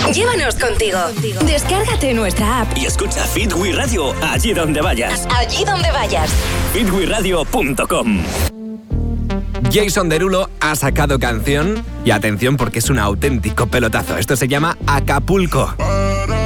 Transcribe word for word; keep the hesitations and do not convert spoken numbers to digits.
Llévanos contigo. Descárgate nuestra app y escucha Fit We Radio allí donde vayas. Allí donde vayas. fit we radio punto com. Jason Derulo ha sacado canción y atención porque es un auténtico pelotazo. Esto se llama Acapulco. Para